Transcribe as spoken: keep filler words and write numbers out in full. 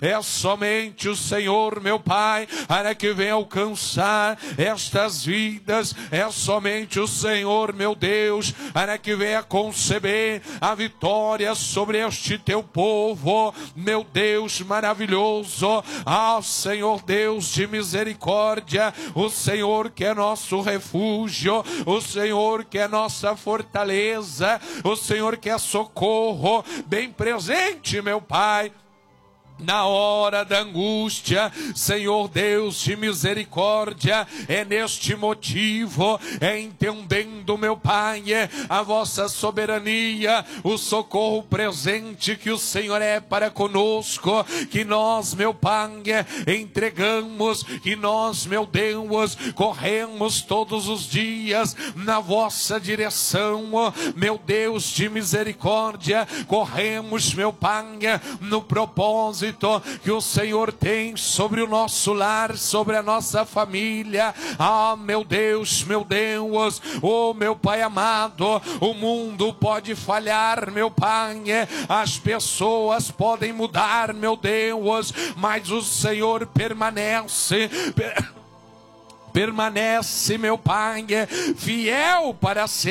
é somente o Senhor, meu Pai, para que venha alcançar estas vidas, é somente o Senhor, meu Deus, para que venha conceber a vitória sobre este teu povo, meu Deus maravilhoso. Ah, Senhor Deus de misericórdia, o Senhor que é nosso refúgio, o Senhor que é nossa fortaleza, o Senhor que é socorro, bem presente, meu Pai, na hora da angústia. Senhor Deus de misericórdia, é neste motivo, é entendendo, meu Pai, é a vossa soberania, o socorro presente que o Senhor é para conosco, que nós, meu Pai, entregamos, que nós, meu Deus, corremos todos os dias na vossa direção, meu Deus de misericórdia, corremos, meu Pai, no propósito que o Senhor tem sobre o nosso lar, sobre a nossa família. Ah, meu Deus, meu Deus, oh meu Pai amado, o mundo pode falhar, meu Pai, as pessoas podem mudar, meu Deus, mas o Senhor permanece, permanece, meu Pai, fiel para sempre.